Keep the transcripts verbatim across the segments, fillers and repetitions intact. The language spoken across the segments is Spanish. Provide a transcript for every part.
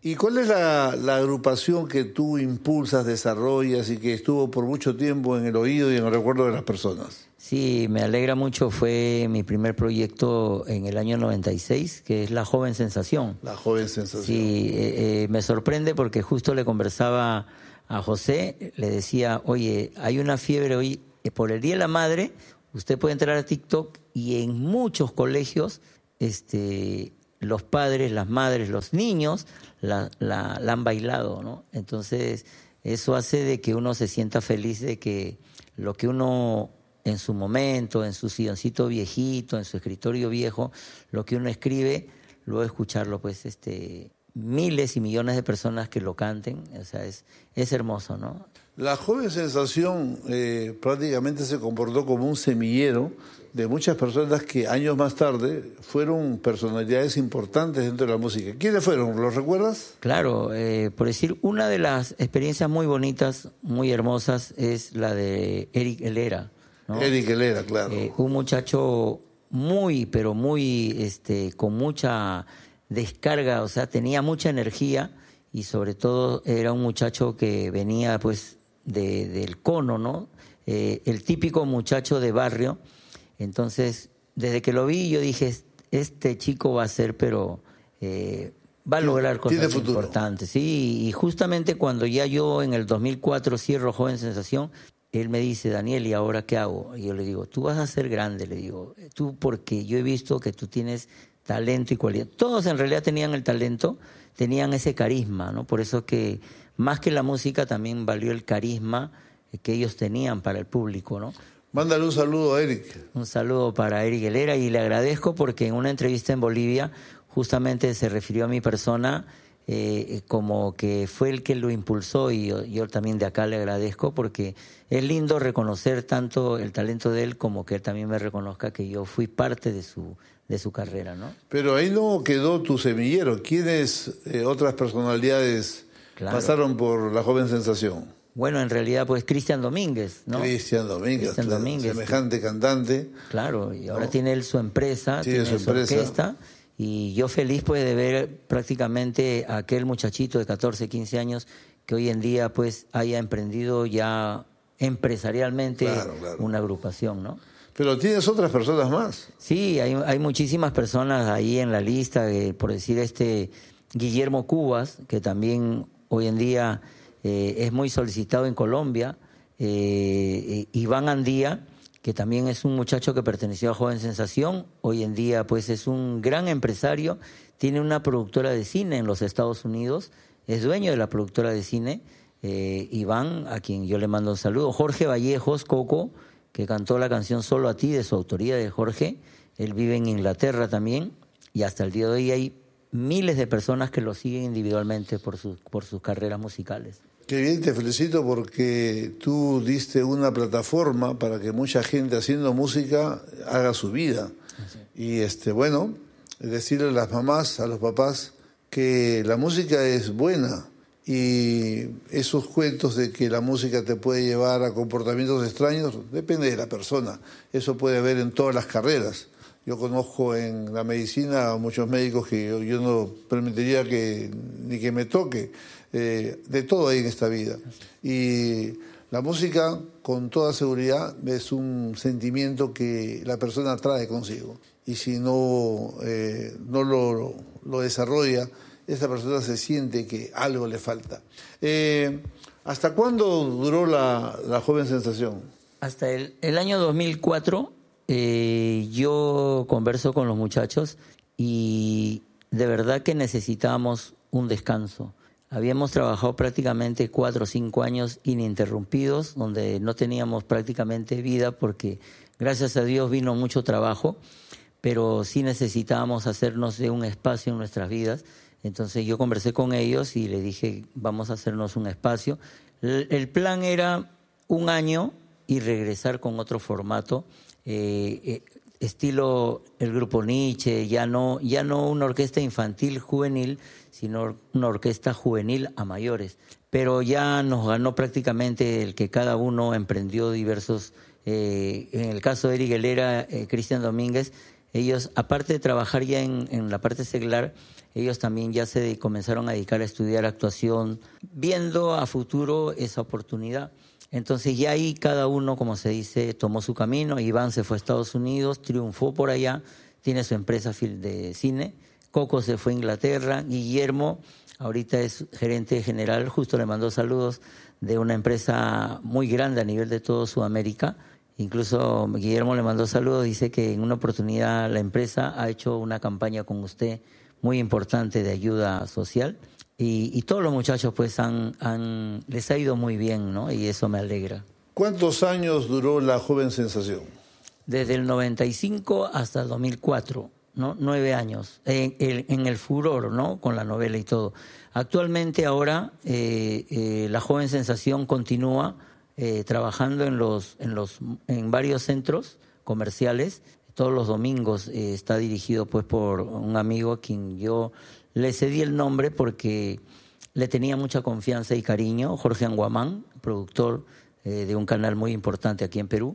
¿Y cuál es la, la agrupación que tú impulsas, desarrollas y que estuvo por mucho tiempo en el oído y en el recuerdo de las personas? Sí, me alegra mucho. Fue mi primer proyecto en el año noventa y seis, que es La Joven Sensación. La Joven Sensación. Sí, eh, eh, me sorprende porque justo le conversaba a José, le decía, oye, hay una fiebre hoy por el Día de la Madre, usted puede entrar a TikTok y en muchos colegios este, los padres, las madres, los niños la, la, la han bailado, ¿no? Entonces, eso hace de que uno se sienta feliz de que lo que uno en su momento, en su silloncito viejito, en su escritorio viejo, lo que uno escribe, luego escucharlo, pues, este, miles y millones de personas que lo canten, o sea, es, es hermoso, ¿no? La Joven Sensación eh, prácticamente se comportó como un semillero de muchas personas que años más tarde fueron personalidades importantes dentro de la música. ¿Quiénes fueron? ¿Los recuerdas? Claro, eh, por decir, una de las experiencias muy bonitas, muy hermosas, es la de Eric Helera, ¿no? Eric Helera, claro. Eh, un muchacho muy, pero muy, este, con mucha descarga, o sea, tenía mucha energía y sobre todo era un muchacho que venía, pues, de, del cono, ¿no? Eh, el típico muchacho de barrio. Entonces, desde que lo vi, yo dije, este chico va a ser, pero eh, va a lograr cosas importantes. Sí, y justamente cuando ya yo en el dos mil cuatro cierro Joven Sensación, él me dice, Daniel, ¿y ahora qué hago? Y yo le digo, tú vas a ser grande, le digo, tú porque yo he visto que tú tienes talento y cualidad. Todos en realidad tenían el talento, tenían ese carisma, ¿no? Por eso que más que la música también valió el carisma que ellos tenían para el público, ¿no? Mándale un saludo a Eric. Un saludo para Eric Helera y le agradezco porque en una entrevista en Bolivia justamente se refirió a mi persona eh, como que fue el que lo impulsó y yo, yo también de acá le agradezco porque es lindo reconocer tanto el talento de él como que él también me reconozca que yo fui parte de su de su carrera, ¿no? Pero ahí no quedó tu semillero. ¿Quiénes eh, otras personalidades claro. pasaron por La Joven Sensación? Bueno, en realidad, pues, Cristian Domínguez, ¿no? Cristian Domínguez, Cristian claro, Domínguez, semejante que, cantante. Claro, y ahora ¿no? tiene él su empresa, sí, tiene su, su empresa. orquesta, y yo feliz, pues, de ver prácticamente a aquel muchachito de catorce, quince años que hoy en día, pues, haya emprendido ya empresarialmente claro, claro. una agrupación, ¿no? Pero tienes otras personas más. Sí, hay, hay muchísimas personas ahí en la lista, eh, por decir este Guillermo Cubas, que también hoy en día eh, es muy solicitado en Colombia, eh, eh, Iván Andía, que también es un muchacho que perteneció a Joven Sensación, hoy en día pues es un gran empresario, tiene una productora de cine en los Estados Unidos, es dueño de la productora de cine, eh, Iván, a quien yo le mando un saludo, Jorge Vallejos, Coco, que cantó la canción Solo a ti, de su autoría de Jorge. Él vive en Inglaterra también y hasta el día de hoy hay miles de personas que lo siguen individualmente por sus, por sus carreras musicales. Qué bien, te felicito porque tú diste una plataforma para que mucha gente haciendo música haga su vida. Sí. Y este, bueno, decirle a las mamás, a los papás, que la música es buena. Y esos cuentos de que la música te puede llevar a comportamientos extraños, depende de la persona. Eso puede haber en todas las carreras. Yo conozco en la medicina a muchos médicos que yo, yo no permitiría que ni que me toque. Eh, de todo hay en esta vida. Y la música, con toda seguridad, es un sentimiento que la persona trae consigo. Y si no, eh, no lo, lo desarrolla, esa persona se siente que algo le falta. Eh, ¿Hasta cuándo duró la, la Joven Sensación? Hasta el, el año dos mil cuatro eh, yo converso con los muchachos y de verdad que necesitábamos un descanso. Habíamos trabajado prácticamente cuatro o cinco años ininterrumpidos, donde no teníamos prácticamente vida porque gracias a Dios vino mucho trabajo, pero sí necesitábamos hacernos de un espacio en nuestras vidas. Entonces yo conversé con ellos y les dije, vamos a hacernos un espacio. El plan era un año y regresar con otro formato, eh, eh, estilo el grupo Nietzsche, ya no, ya no una orquesta infantil juvenil, sino una orquesta juvenil a mayores. Pero ya nos ganó prácticamente el que cada uno emprendió diversos, eh, en el caso de Eric Helera, eh, Cristian Domínguez, ellos, aparte de trabajar ya en, en la parte seglar, ellos también ya se comenzaron a dedicar a estudiar actuación, viendo a futuro esa oportunidad. Entonces ya ahí cada uno, como se dice, tomó su camino. Iván se fue a Estados Unidos, triunfó por allá, tiene su empresa de cine. Coco se fue a Inglaterra. Guillermo ahorita es gerente general, justo le mandó saludos, de una empresa muy grande a nivel de todo Sudamérica. Incluso Guillermo le mandó saludos, dice que en una oportunidad la empresa ha hecho una campaña con usted muy importante de ayuda social. Y, y todos los muchachos pues han, han, les ha ido muy bien, ¿no? Y eso me alegra. ¿Cuántos años duró La Joven Sensación? Desde el noventa y cinco hasta el dos mil cuatro, ¿no? Nueve años, en, en, en el furor, ¿no? Con la novela y todo. Actualmente ahora eh, eh, La Joven Sensación continúa eh, trabajando en, los, en, los, en varios centros comerciales. Todos los domingos eh, está dirigido pues por un amigo a quien yo le cedí el nombre porque le tenía mucha confianza y cariño, Jorge Anguamán, productor eh, de un canal muy importante aquí en Perú,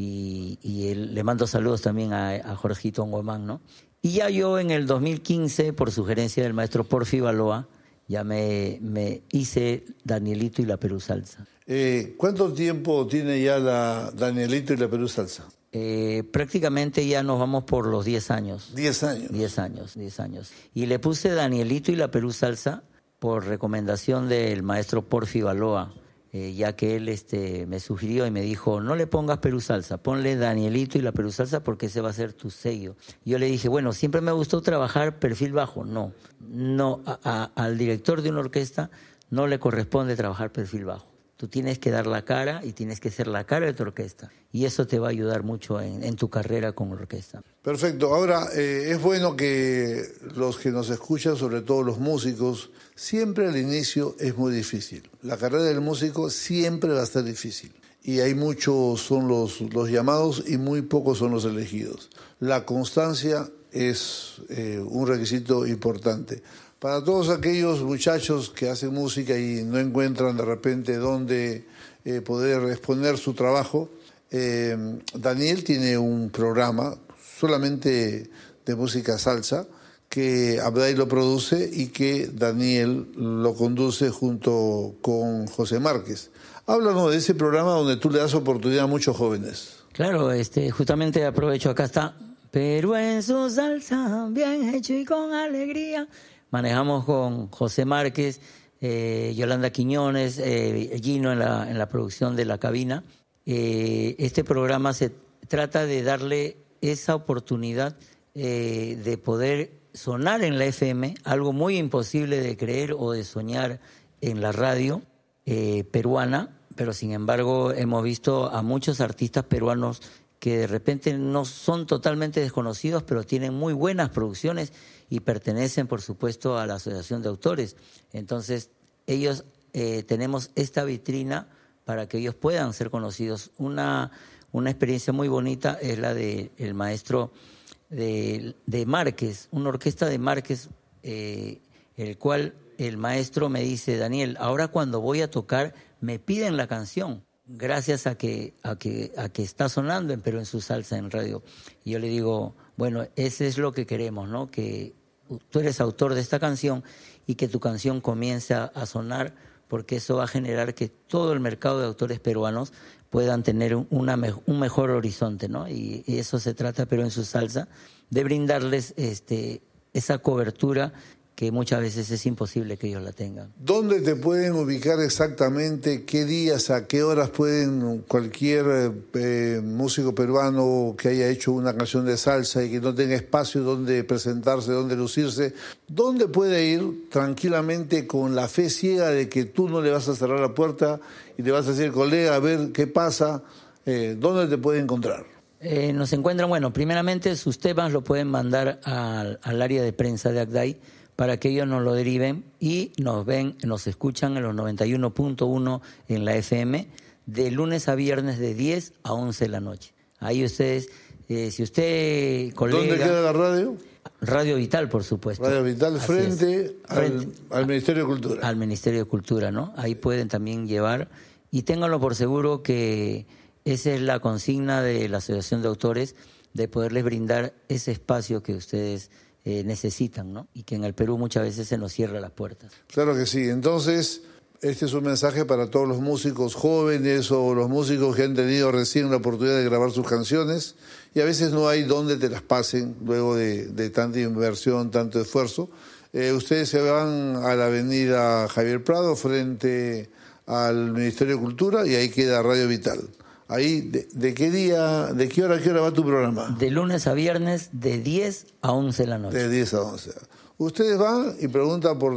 y, y él, le mando saludos también a, a Jorgito Anguamán, ¿no? Y ya yo en el dos mil quince, por sugerencia del maestro Porfi Baloa, ya me, me hice Danielito y la Perú Salsa. Eh, ¿Cuánto tiempo tiene ya la Danielito y la Perú Salsa? Eh, prácticamente ya nos vamos por los diez años. ¿Diez años? Diez años, diez años. Y le puse Danielito y la Perú Salsa por recomendación del maestro Porfi Baloa, eh, ya que él este, me sugirió y me dijo, no le pongas Perú Salsa, ponle Danielito y la Perú Salsa porque ese va a ser tu sello. Yo le dije, bueno, siempre me gustó trabajar perfil bajo. No, no a, a, al director de una orquesta no le corresponde trabajar perfil bajo. Tú tienes que dar la cara y tienes que ser la cara de tu orquesta. Y eso te va a ayudar mucho en, en tu carrera con orquesta. Perfecto. Ahora, eh, es bueno que los que nos escuchan, sobre todo los músicos, siempre al inicio es muy difícil. La carrera del músico siempre va a estar difícil. Y hay muchos son los, los llamados y muy pocos son los elegidos. La constancia es eh, un requisito importante. Para todos aquellos muchachos que hacen música y no encuentran de repente dónde eh, poder exponer su trabajo, eh, Daniel tiene un programa solamente de música salsa que Abday lo produce y que Daniel lo conduce junto con José Márquez. Háblanos de ese programa donde tú le das oportunidad a muchos jóvenes. Claro, este, justamente aprovecho, acá está. Pero en su salsa, bien hecho y con alegría. Manejamos con José Márquez, eh, Yolanda Quiñones, eh, Gino en la, en la producción de la cabina. Eh, este programa se trata de darle esa oportunidad eh, de poder sonar en la F M, algo muy imposible de creer o de soñar en la radio eh, peruana, pero sin embargo hemos visto a muchos artistas peruanos que de repente no son totalmente desconocidos, pero tienen muy buenas producciones y pertenecen, por supuesto, a la Asociación de Autores. Entonces, ellos eh, tenemos esta vitrina para que ellos puedan ser conocidos. Una, una experiencia muy bonita es la del de maestro de, de Márquez, una orquesta de Márquez, eh, el cual el maestro me dice, Daniel, ahora cuando voy a tocar me piden la canción, gracias a que, a que, a que está sonando en Perú en su salsa en radio. Y yo le digo, bueno, ese es lo que queremos, ¿no? Que tú eres autor de esta canción y que tu canción comience a, a sonar, porque eso va a generar que todo el mercado de autores peruanos puedan tener una, un mejor horizonte, ¿no? Y, y eso se trata, pero en su salsa, de brindarles este, esa cobertura que muchas veces es imposible que ellos la tengan. ¿Dónde te pueden ubicar exactamente? ¿Qué días, a qué horas pueden cualquier eh, músico peruano que haya hecho una canción de salsa y que no tenga espacio donde presentarse, donde lucirse, dónde puede ir tranquilamente con la fe ciega de que tú no le vas a cerrar la puerta y le vas a decir, colega, a ver qué pasa? Eh, ¿Dónde te puede encontrar? Eh, nos encuentran, bueno, primeramente sus temas lo pueden mandar al, al área de prensa de Abday, para que ellos nos lo deriven y nos ven, nos escuchan en los noventa y uno punto uno en la F M, de lunes a viernes de diez a once de la noche. Ahí ustedes, eh, si usted, colega... ¿Dónde queda la radio? Radio Vital, por supuesto. Radio Vital frente, frente al, al Ministerio de Cultura. Al Ministerio de Cultura, ¿no? Ahí pueden también llevar, y ténganlo por seguro que esa es la consigna de la Asociación de Autores, de poderles brindar ese espacio que ustedes eh, necesitan, ¿no? Y que en el Perú muchas veces se nos cierran las puertas. Claro que sí. Entonces, este es un mensaje para todos los músicos jóvenes o los músicos que han tenido recién la oportunidad de grabar sus canciones y a veces no hay dónde te las pasen luego de, de tanta inversión, tanto esfuerzo. Eh, ustedes se van a la avenida Javier Prado frente al Ministerio de Cultura y ahí queda Radio Vital. Ahí, de, ¿de qué día, de qué hora a qué hora va tu programa? De lunes a viernes, de diez a once de la noche. De diez a once. Ustedes van y preguntan por